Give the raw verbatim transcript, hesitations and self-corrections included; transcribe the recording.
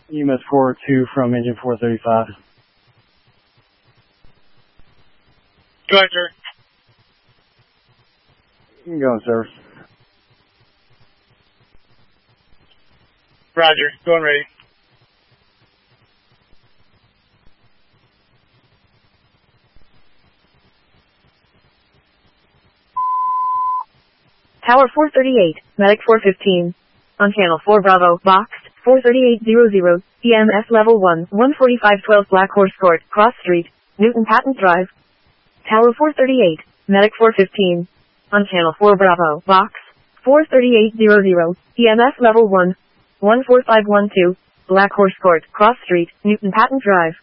E M S four oh two from engine four thirty-five. Go ahead, sir. You can go in service. Roger. Going ready. Tower four thirty-eight, Medic four fifteen. On channel four Bravo, boxed, four thirty-eight hundred, E M S level one, one forty-five twelve Black Horse Court, Cross Street, Newton Patent Drive. Tower four thirty-eight, Medic four fifteen. On channel four Bravo, box, four thirty-eight hundred, E M S level one, one four five one two, Black Horse Court, Cross Street, Newton Patent Drive.